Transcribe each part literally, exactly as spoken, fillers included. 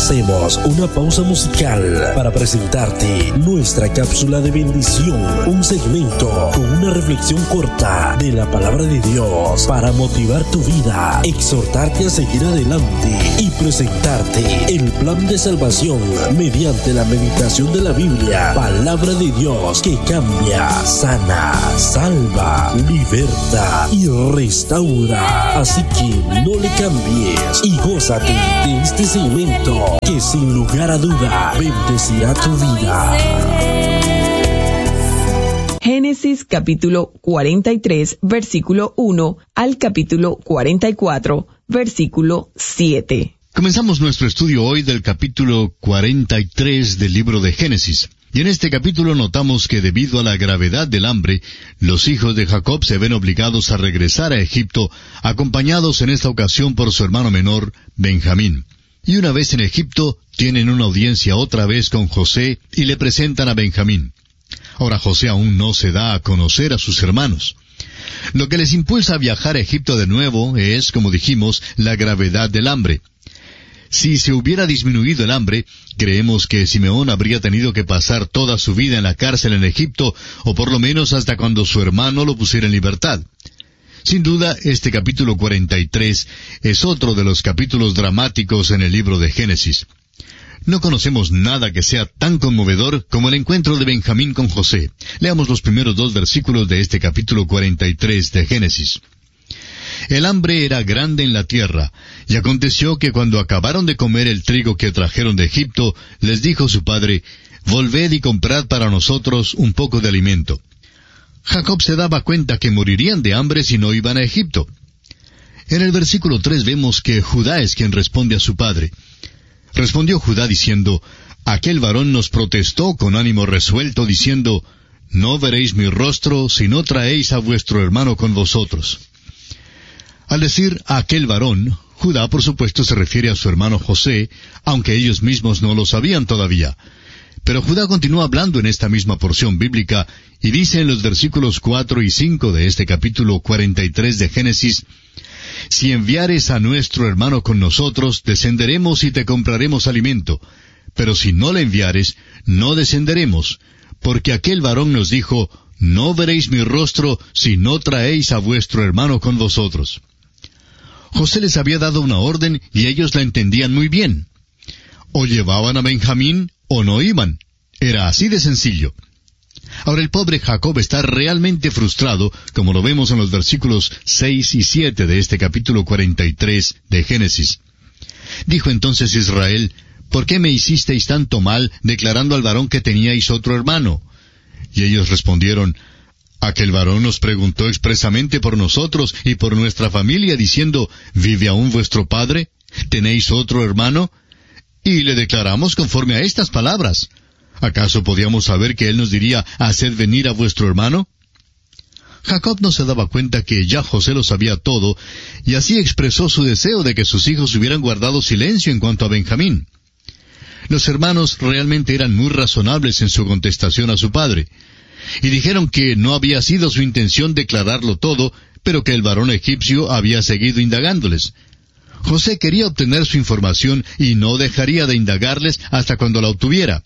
Hacemos una pausa musical para presentarte nuestra cápsula de bendición, un segmento con una reflexión corta de la palabra de Dios para motivar tu vida, exhortarte a seguir adelante y presentarte el plan de salvación mediante la meditación de la Biblia, palabra de Dios que cambia, sana, salva, liberta y restaura. Así que no le cambies y gózate de este segmento que sin lugar a duda bendecirá tu vida. Génesis capítulo cuarenta y tres, versículo uno al capítulo cuarenta y cuatro, versículo siete. Comenzamos nuestro estudio hoy del capítulo cuarenta y tres del libro de Génesis. Y en este capítulo notamos que debido a la gravedad del hambre, los hijos de Jacob se ven obligados a regresar a Egipto, acompañados en esta ocasión por su hermano menor, Benjamín. Y una vez en Egipto, tienen una audiencia otra vez con José y le presentan a Benjamín. Ahora José aún no se da a conocer a sus hermanos. Lo que les impulsa a viajar a Egipto de nuevo es, como dijimos, la gravedad del hambre. Si se hubiera disminuido el hambre, creemos que Simeón habría tenido que pasar toda su vida en la cárcel en Egipto, o por lo menos hasta cuando su hermano lo pusiera en libertad. Sin duda, este capítulo cuarenta y tres es otro de los capítulos dramáticos en el libro de Génesis. No conocemos nada que sea tan conmovedor como el encuentro de Benjamín con José. Leamos los primeros dos versículos de este capítulo cuarenta y tres de Génesis. El hambre era grande en la tierra, y aconteció que cuando acabaron de comer el trigo que trajeron de Egipto, les dijo su padre, «Volved y comprad para nosotros un poco de alimento». Jacob se daba cuenta que morirían de hambre si no iban a Egipto. En el versículo tres vemos que Judá es quien responde a su padre. Respondió Judá diciendo, «Aquel varón nos protestó con ánimo resuelto, diciendo, «No veréis mi rostro si no traéis a vuestro hermano con vosotros». Al decir aquel varón, Judá por supuesto se refiere a su hermano José, aunque ellos mismos no lo sabían todavía. Pero Judá continúa hablando en esta misma porción bíblica, y dice en los versículos cuatro y cinco de este capítulo cuarenta y tres de Génesis, «Si enviares a nuestro hermano con nosotros, descenderemos y te compraremos alimento. Pero si no le enviares, no descenderemos, porque aquel varón nos dijo, no veréis mi rostro si no traéis a vuestro hermano con vosotros». José les había dado una orden y ellos la entendían muy bien. O llevaban a Benjamín o no iban. Era así de sencillo. Ahora el pobre Jacob está realmente frustrado, como lo vemos en los versículos seis y siete de este capítulo cuarenta y tres de Génesis. Dijo entonces Israel, «¿Por qué me hicisteis tanto mal, declarando al varón que teníais otro hermano?» Y ellos respondieron, «Aquel varón nos preguntó expresamente por nosotros y por nuestra familia, diciendo, ¿vive aún vuestro padre? ¿Tenéis otro hermano?» Y le declaramos conforme a estas palabras. ¿Acaso podíamos saber que él nos diría, «Haced venir a vuestro hermano»? Jacob no se daba cuenta que ya José lo sabía todo, y así expresó su deseo de que sus hijos hubieran guardado silencio en cuanto a Benjamín. Los hermanos realmente eran muy razonables en su contestación a su padre, y dijeron que no había sido su intención declararlo todo, pero que el varón egipcio había seguido indagándoles. José quería obtener su información y no dejaría de indagarles hasta cuando la obtuviera.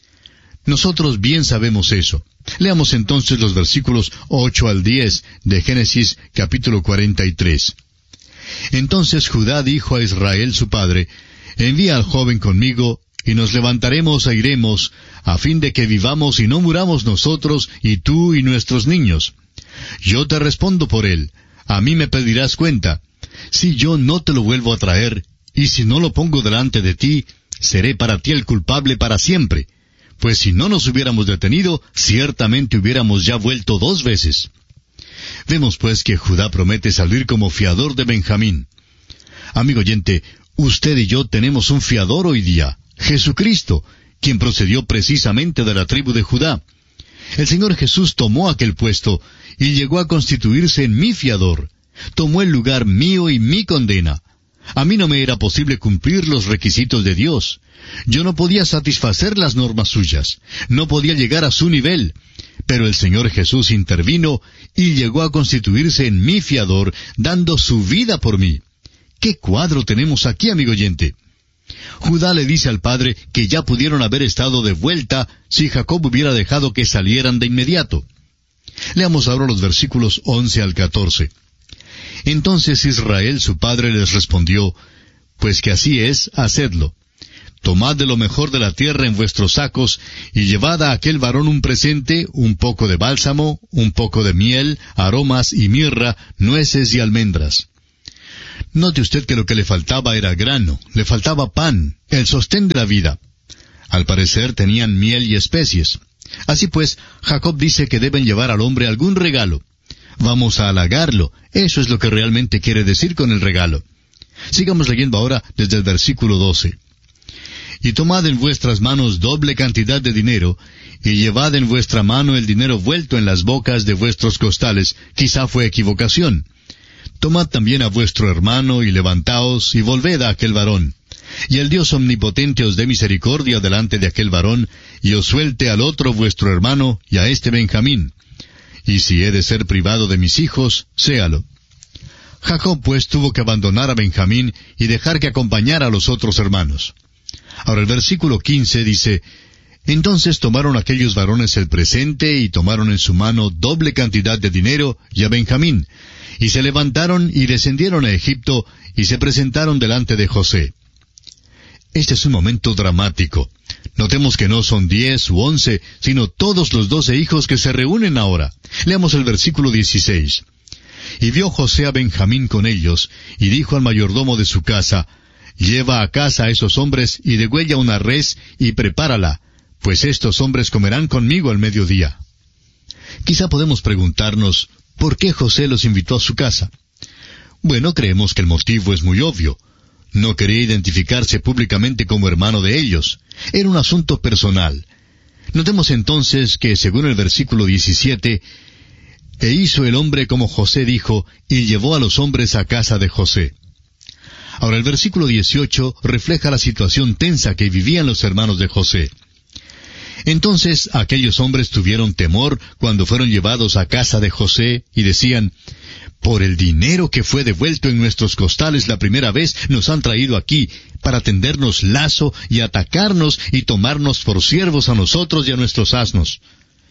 Nosotros bien sabemos eso. Leamos entonces los versículos ocho al diez de Génesis capítulo cuarenta y tres. Entonces Judá dijo a Israel su padre, «Envía al joven conmigo, y nos levantaremos e iremos, a fin de que vivamos y no muramos nosotros, y tú y nuestros niños. Yo te respondo por él, a mí me pedirás cuenta. Si yo no te lo vuelvo a traer, y si no lo pongo delante de ti, seré para ti el culpable para siempre. Pues si no nos hubiéramos detenido, ciertamente hubiéramos ya vuelto dos veces». Vemos pues que Judá promete salir como fiador de Benjamín. Amigo oyente, usted y yo tenemos un fiador hoy día, Jesucristo, quien procedió precisamente de la tribu de Judá. El Señor Jesús tomó aquel puesto y llegó a constituirse en mi fiador. Tomó el lugar mío y mi condena. A mí no me era posible cumplir los requisitos de Dios. Yo no podía satisfacer las normas suyas. No podía llegar a su nivel. Pero el Señor Jesús intervino y llegó a constituirse en mi fiador, dando su vida por mí. ¿Qué cuadro tenemos aquí, amigo oyente? Judá le dice al padre que ya pudieron haber estado de vuelta si Jacob hubiera dejado que salieran de inmediato. Leamos ahora los versículos once al catorce. Entonces Israel su padre les respondió, pues que así es, hacedlo. Tomad de lo mejor de la tierra en vuestros sacos, y llevad a aquel varón un presente, un poco de bálsamo, un poco de miel, aromas y mirra, nueces y almendras. Note usted que lo que le faltaba era grano, le faltaba pan, el sostén de la vida. Al parecer tenían miel y especies. Así pues, Jacob dice que deben llevar al hombre algún regalo. Vamos a halagarlo, eso es lo que realmente quiere decir con el regalo. Sigamos leyendo ahora desde el versículo doce. Y tomad en vuestras manos doble cantidad de dinero, y llevad en vuestra mano el dinero vuelto en las bocas de vuestros costales, quizá fue equivocación. Tomad también a vuestro hermano, y levantaos, y volved a aquel varón. Y el Dios omnipotente os dé misericordia delante de aquel varón, y os suelte al otro vuestro hermano, y a este Benjamín. Y si he de ser privado de mis hijos, séalo. Jacob pues tuvo que abandonar a Benjamín, y dejar que acompañara a los otros hermanos. Ahora el versículo quince dice, Entonces tomaron aquellos varones el presente, y tomaron en su mano doble cantidad de dinero, y a Benjamín, y se levantaron y descendieron a Egipto, y se presentaron delante de José. Este es un momento dramático. Notemos que no son diez u once, sino todos los doce hijos que se reúnen ahora. Leamos el versículo dieciséis. Y vio José a Benjamín con ellos, y dijo al mayordomo de su casa, Lleva a casa a esos hombres, y degüella una res, y prepárala, pues estos hombres comerán conmigo al mediodía. Quizá podemos preguntarnos, ¿por qué José los invitó a su casa? Bueno, creemos que el motivo es muy obvio. No quería identificarse públicamente como hermano de ellos. Era un asunto personal. Notemos entonces que, según el versículo diecisiete, E hizo el hombre como José dijo, y llevó a los hombres a casa de José. Ahora el versículo dieciocho refleja la situación tensa que vivían los hermanos de José. Entonces aquellos hombres tuvieron temor cuando fueron llevados a casa de José, y decían, Por el dinero que fue devuelto en nuestros costales la primera vez, nos han traído aquí, para tendernos lazo y atacarnos y tomarnos por siervos a nosotros y a nuestros asnos.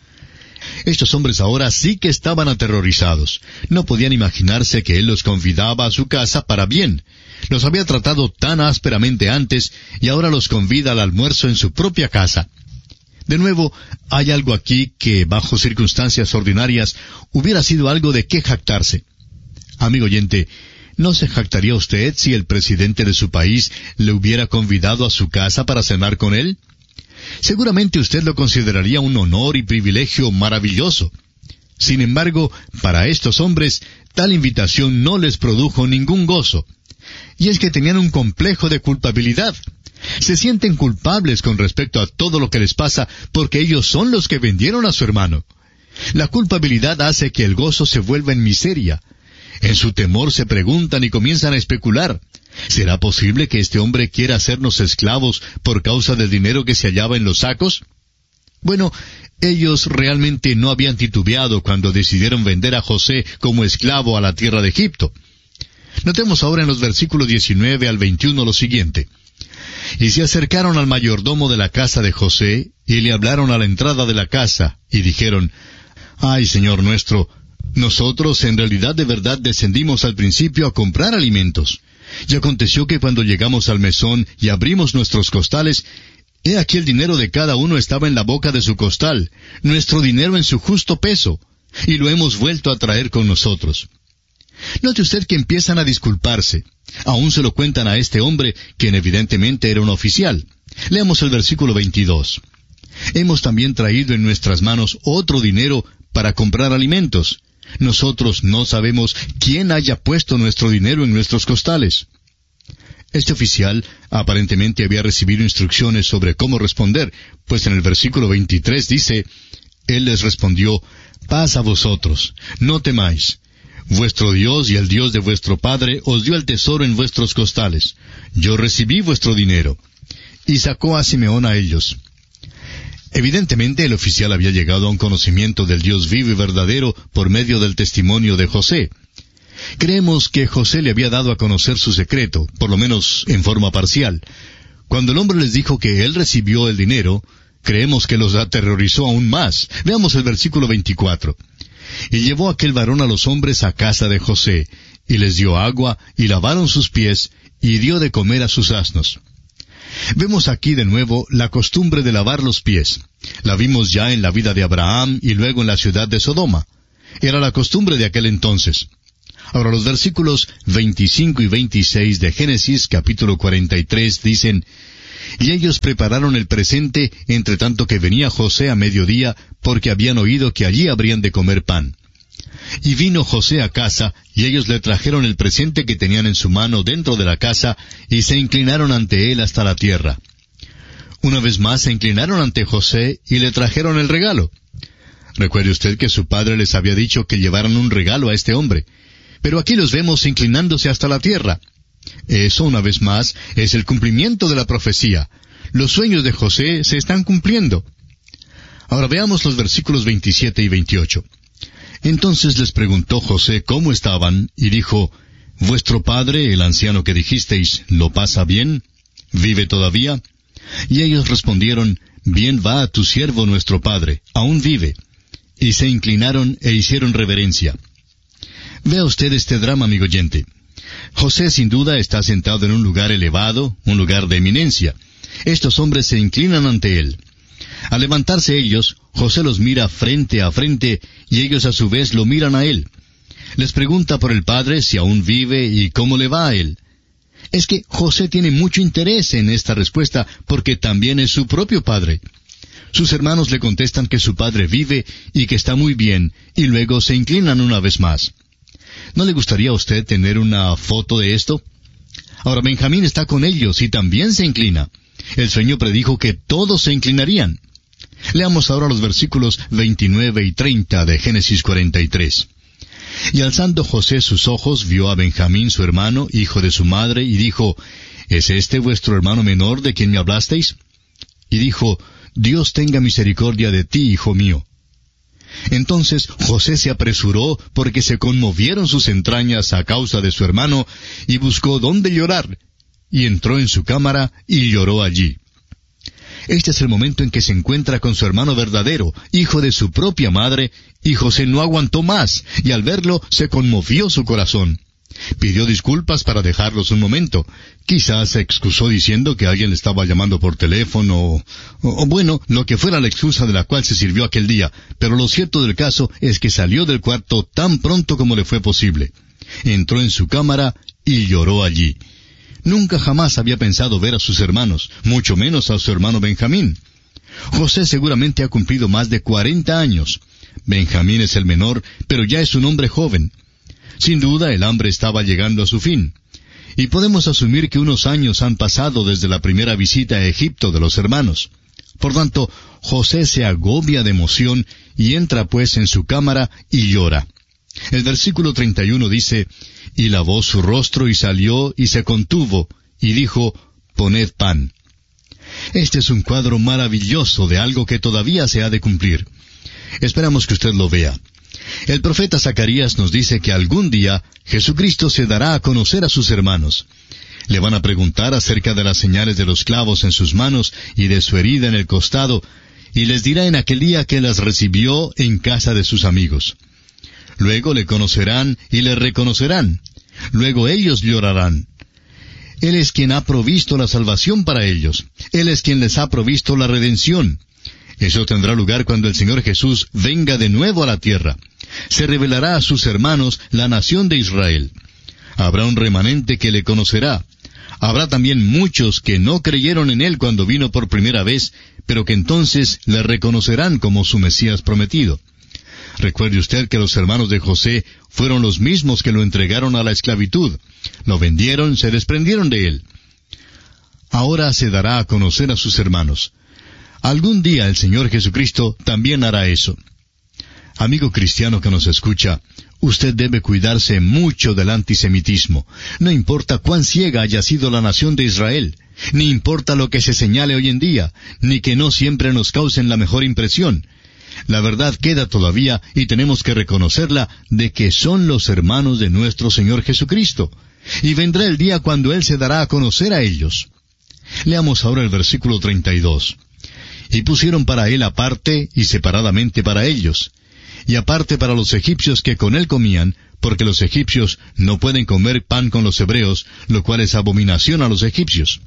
Estos hombres ahora sí que estaban aterrorizados. No podían imaginarse que él los convidaba a su casa para bien. Los había tratado tan ásperamente antes, y ahora los convida al almuerzo en su propia casa. De nuevo, hay algo aquí que, bajo circunstancias ordinarias, hubiera sido algo de qué jactarse. Amigo oyente, ¿no se jactaría usted si el presidente de su país le hubiera convidado a su casa para cenar con él? Seguramente usted lo consideraría un honor y privilegio maravilloso. Sin embargo, para estos hombres, tal invitación no les produjo ningún gozo. Y es que tenían un complejo de culpabilidad. Se sienten culpables con respecto a todo lo que les pasa porque ellos son los que vendieron a su hermano. La culpabilidad hace que el gozo se vuelva en miseria. En su temor se preguntan y comienzan a especular. ¿Será posible que este hombre quiera hacernos esclavos por causa del dinero que se hallaba en los sacos? Bueno, ellos realmente no habían titubeado cuando decidieron vender a José como esclavo a la tierra de Egipto. Notemos ahora en los versículos diecinueve al veintiuno lo siguiente. Y se acercaron al mayordomo de la casa de José, y le hablaron a la entrada de la casa, y dijeron, Ay, señor nuestro, nosotros en realidad de verdad descendimos al principio a comprar alimentos. Y aconteció que cuando llegamos al mesón y abrimos nuestros costales, he aquí el dinero de cada uno estaba en la boca de su costal, nuestro dinero en su justo peso, y lo hemos vuelto a traer con nosotros. Note usted que empiezan a disculparse. Aún se lo cuentan a este hombre, quien evidentemente era un oficial. Leamos el versículo veintidós. Hemos también traído en nuestras manos otro dinero para comprar alimentos. Nosotros no sabemos quién haya puesto nuestro dinero en nuestros costales. Este oficial aparentemente había recibido instrucciones sobre cómo responder, pues en el versículo veintitrés dice, Él les respondió, Paz a vosotros, no temáis. Vuestro Dios y el Dios de vuestro Padre os dio el tesoro en vuestros costales. Yo recibí vuestro dinero. Y sacó a Simeón a ellos. Evidentemente el oficial había llegado a un conocimiento del Dios vivo y verdadero por medio del testimonio de José. Creemos que José le había dado a conocer su secreto, por lo menos en forma parcial. Cuando el hombre les dijo que él recibió el dinero, creemos que los aterrorizó aún más. Veamos el versículo veinticuatro. Y llevó aquel varón a los hombres a casa de José, y les dio agua, y lavaron sus pies, y dio de comer a sus asnos. Vemos aquí de nuevo la costumbre de lavar los pies. La vimos ya en la vida de Abraham y luego en la ciudad de Sodoma. Era la costumbre de aquel entonces. Ahora los versículos veinticinco y veintiséis de Génesis capítulo cuarenta y tres dicen: Y ellos prepararon el presente, entre tanto que venía José a mediodía, porque habían oído que allí habrían de comer pan. Y vino José a casa, y ellos le trajeron el presente que tenían en su mano dentro de la casa, y se inclinaron ante él hasta la tierra. Una vez más se inclinaron ante José, y le trajeron el regalo. Recuerde usted que su padre les había dicho que llevaran un regalo a este hombre. Pero aquí los vemos inclinándose hasta la tierra. Eso, una vez más, es el cumplimiento de la profecía. Los sueños de José se están cumpliendo. Ahora veamos los versículos veintisiete y veintiocho. Entonces les preguntó José cómo estaban, y dijo: ¿Vuestro padre, el anciano que dijisteis, lo pasa bien? ¿Vive todavía? Y ellos respondieron: Bien va a tu siervo nuestro padre, aún vive. Y se inclinaron e hicieron reverencia. Vea usted este drama, amigo oyente. José sin duda está sentado en un lugar elevado, un lugar de eminencia. Estos hombres se inclinan ante él. Al levantarse ellos, José los mira frente a frente, y ellos a su vez lo miran a él. Les pregunta por el padre si aún vive y cómo le va a él. Es que José tiene mucho interés en esta respuesta, porque también es su propio padre. Sus hermanos le contestan que su padre vive y que está muy bien, y luego se inclinan una vez más. ¿No le gustaría a usted tener una foto de esto? Ahora Benjamín está con ellos y también se inclina. El sueño predijo que todos se inclinarían. Leamos ahora los versículos veintinueve y treinta de Génesis cuarenta y tres. Y alzando José sus ojos, vio a Benjamín su hermano, hijo de su madre, y dijo: ¿Es este vuestro hermano menor de quien me hablasteis? Y dijo: Dios tenga misericordia de ti, hijo mío. Entonces José se apresuró, porque se conmovieron sus entrañas a causa de su hermano, y buscó dónde llorar, y entró en su cámara y lloró allí. Este es el momento en que se encuentra con su hermano verdadero, hijo de su propia madre, y José no aguantó más, y al verlo se conmovió su corazón. Pidió disculpas para dejarlos un momento. Quizás se excusó diciendo que alguien le estaba llamando por teléfono, o, o bueno, lo que fuera la excusa de la cual se sirvió aquel día, pero lo cierto del caso es que salió del cuarto tan pronto como le fue posible. Entró en su cámara y lloró allí. Nunca jamás había pensado ver a sus hermanos, mucho menos a su hermano Benjamín. José seguramente ha cumplido más de cuarenta años. Benjamín es el menor, pero ya es un hombre joven. Sin duda el hambre estaba llegando a su fin. Y podemos asumir que unos años han pasado desde la primera visita a Egipto de los hermanos. Por tanto, José se agobia de emoción y entra pues en su cámara y llora. El versículo treinta y uno dice: Y lavó su rostro y salió y se contuvo, y dijo: Poned pan. Este es un cuadro maravilloso de algo que todavía se ha de cumplir. Esperamos que usted lo vea. El profeta Zacarías nos dice que algún día Jesucristo se dará a conocer a sus hermanos. Le van a preguntar acerca de las señales de los clavos en sus manos y de su herida en el costado, y les dirá en aquel día que las recibió en casa de sus amigos. Luego le conocerán y le reconocerán. Luego ellos llorarán. Él es quien ha provisto la salvación para ellos. Él es quien les ha provisto la redención. Eso tendrá lugar cuando el Señor Jesús venga de nuevo a la tierra. Se revelará a sus hermanos la nación de Israel. Habrá un remanente que le conocerá. Habrá también muchos que no creyeron en Él cuando vino por primera vez, pero que entonces le reconocerán como su Mesías prometido. Recuerde usted que los hermanos de José fueron los mismos que lo entregaron a la esclavitud. Lo vendieron, se desprendieron de él. Ahora se dará a conocer a sus hermanos. Algún día el Señor Jesucristo también hará eso. Amigo cristiano que nos escucha, usted debe cuidarse mucho del antisemitismo. No importa cuán ciega haya sido la nación de Israel, ni importa lo que se señale hoy en día, ni que no siempre nos causen la mejor impresión. La verdad queda todavía y tenemos que reconocerla de que son los hermanos de nuestro Señor Jesucristo. Y vendrá el día cuando Él se dará a conocer a ellos. Leamos ahora el versículo treinta y dos. Y pusieron para él aparte y separadamente para ellos, y aparte para los egipcios que con él comían, porque los egipcios no pueden comer pan con los hebreos, lo cual es abominación a los egipcios.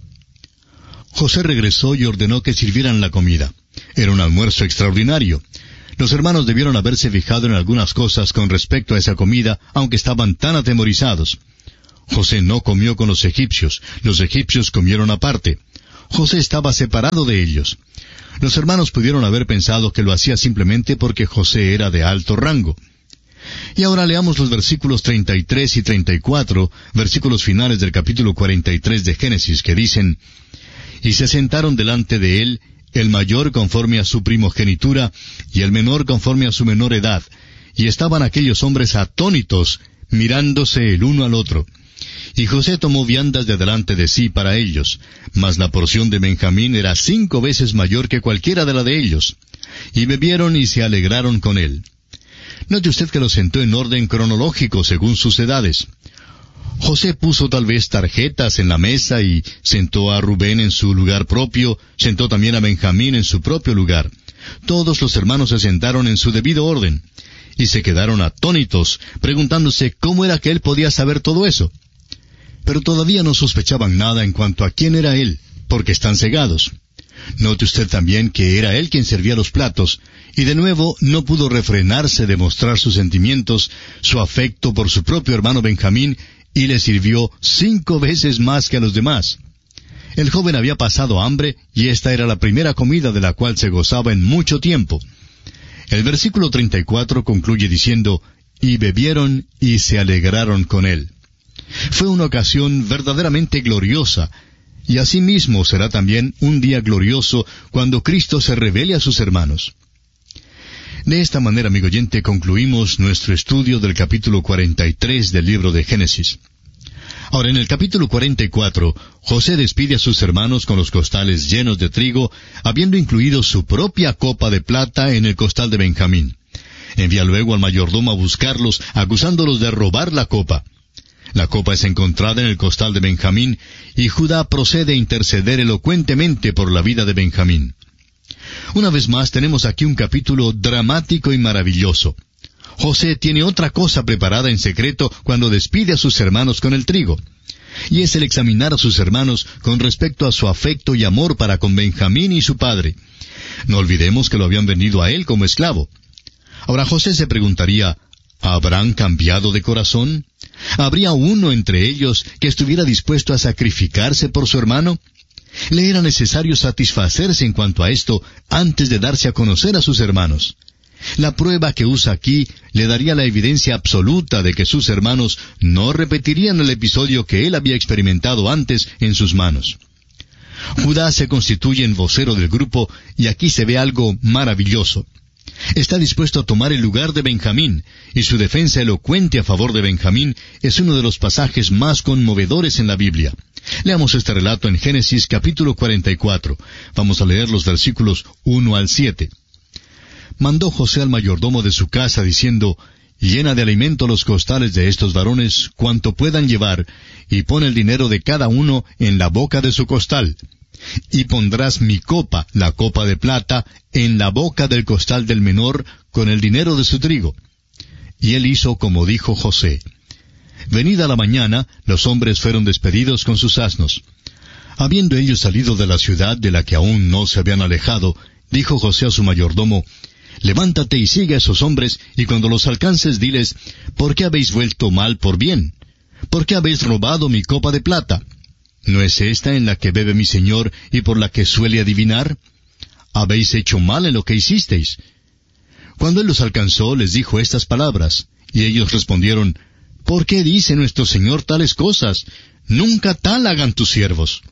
José regresó y ordenó que sirvieran la comida. Era un almuerzo extraordinario. Los hermanos debieron haberse fijado en algunas cosas con respecto a esa comida, aunque estaban tan atemorizados. José no comió con los egipcios, los egipcios comieron aparte. José estaba separado de ellos. Los hermanos pudieron haber pensado que lo hacía simplemente porque José era de alto rango. Y ahora leamos los versículos treinta y tres y treinta y cuatro, versículos finales del capítulo cuarenta y tres de Génesis, que dicen: Y se sentaron delante de él, el mayor conforme a su primogenitura, y el menor conforme a su menor edad, y estaban aquellos hombres atónitos, mirándose el uno al otro. Y José tomó viandas de delante de sí para ellos, mas la porción de Benjamín era cinco veces mayor que cualquiera de la de ellos. Y bebieron y se alegraron con él. Note usted que lo sentó en orden cronológico según sus edades. José puso tal vez tarjetas en la mesa y sentó a Rubén en su lugar propio, sentó también a Benjamín en su propio lugar. Todos los hermanos se sentaron en su debido orden, y se quedaron atónitos, preguntándose cómo era que él podía saber todo eso. Pero todavía no sospechaban nada en cuanto a quién era él, porque están cegados. Note usted también que era él quien servía los platos, y de nuevo no pudo refrenarse de mostrar sus sentimientos, su afecto por su propio hermano Benjamín, y le sirvió cinco veces más que a los demás. El joven había pasado hambre, y esta era la primera comida de la cual se gozaba en mucho tiempo. El versículo treinta y cuatro concluye diciendo: Y bebieron y se alegraron con él. Fue una ocasión verdaderamente gloriosa, y asimismo será también un día glorioso cuando Cristo se revele a sus hermanos. De esta manera, amigo oyente, concluimos nuestro estudio del capítulo cuarenta y tres del libro de Génesis. Ahora, en el capítulo cuarenta y cuatro, José despide a sus hermanos con los costales llenos de trigo, habiendo incluido su propia copa de plata en el costal de Benjamín. Envía luego al mayordomo a buscarlos, acusándolos de robar la copa. La copa es encontrada en el costal de Benjamín, y Judá procede a interceder elocuentemente por la vida de Benjamín. Una vez más tenemos aquí un capítulo dramático y maravilloso. José tiene otra cosa preparada en secreto cuando despide a sus hermanos con el trigo, y es el examinar a sus hermanos con respecto a su afecto y amor para con Benjamín y su padre. No olvidemos que lo habían vendido a él como esclavo. Ahora José se preguntaría: ¿habrán cambiado de corazón? ¿Habría uno entre ellos que estuviera dispuesto a sacrificarse por su hermano? Le era necesario satisfacerse en cuanto a esto antes de darse a conocer a sus hermanos. La prueba que usa aquí le daría la evidencia absoluta de que sus hermanos no repetirían el episodio que él había experimentado antes en sus manos. Judá se constituye en vocero del grupo, y aquí se ve algo maravilloso. Está dispuesto a tomar el lugar de Benjamín, y su defensa elocuente a favor de Benjamín es uno de los pasajes más conmovedores en la Biblia. Leamos este relato en Génesis capítulo cuarenta y cuatro. Vamos a leer los versículos uno al siete. Mandó José al mayordomo de su casa, diciendo: Llena de alimento los costales de estos varones cuanto puedan llevar, y pon el dinero de cada uno en la boca de su costal. Y pondrás mi copa, la copa de plata, en la boca del costal del menor, con el dinero de su trigo. Y él hizo como dijo José. Venida la mañana, los hombres fueron despedidos con sus asnos. Habiendo ellos salido de la ciudad de la que aún no se habían alejado, dijo José a su mayordomo: Levántate y sigue a esos hombres, y cuando los alcances diles: ¿Por qué habéis vuelto mal por bien? ¿Por qué habéis robado mi copa de plata? ¿No es esta en la que bebe mi señor y por la que suele adivinar? Habéis hecho mal en lo que hicisteis. Cuando él los alcanzó, les dijo estas palabras, y ellos respondieron: ¿Por qué dice nuestro señor tales cosas? Nunca tal hagan tus siervos.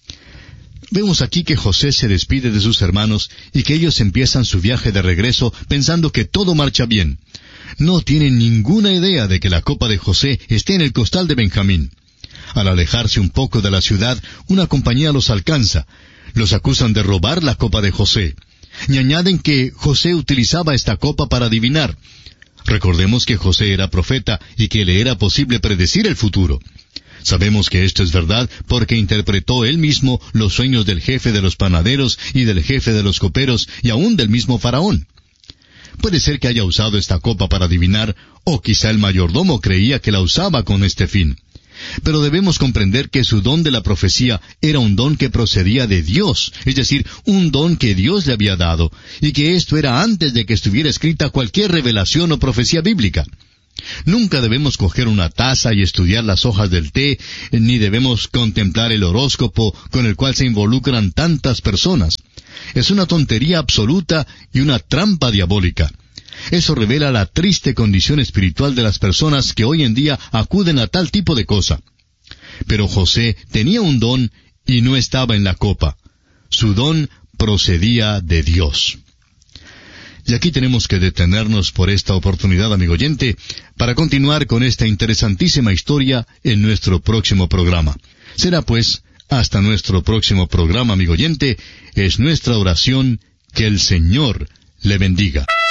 Vemos aquí que José se despide de sus hermanos y que ellos empiezan su viaje de regreso pensando que todo marcha bien. No tienen ninguna idea de que la copa de José esté en el costal de Benjamín. Al alejarse un poco de la ciudad, una compañía los alcanza. Los acusan de robar la copa de José. Y añaden que José utilizaba esta copa para adivinar. Recordemos que José era profeta y que le era posible predecir el futuro. Sabemos que esto es verdad porque interpretó él mismo los sueños del jefe de los panaderos y del jefe de los coperos y aún del mismo faraón. Puede ser que haya usado esta copa para adivinar, o quizá el mayordomo creía que la usaba con este fin. Pero debemos comprender que su don de la profecía era un don que procedía de Dios, es decir, un don que Dios le había dado, y que esto era antes de que estuviera escrita cualquier revelación o profecía bíblica. Nunca debemos coger una taza y estudiar las hojas del té, ni debemos contemplar el horóscopo con el cual se involucran tantas personas. Es una tontería absoluta y una trampa diabólica. Eso revela la triste condición espiritual de las personas que hoy en día acuden a tal tipo de cosa. Pero José tenía un don y no estaba en la copa. Su don procedía de Dios. Y aquí tenemos que detenernos por esta oportunidad, amigo oyente, para continuar con esta interesantísima historia en nuestro próximo programa. Será pues, hasta nuestro próximo programa, amigo oyente, es nuestra oración que el Señor le bendiga.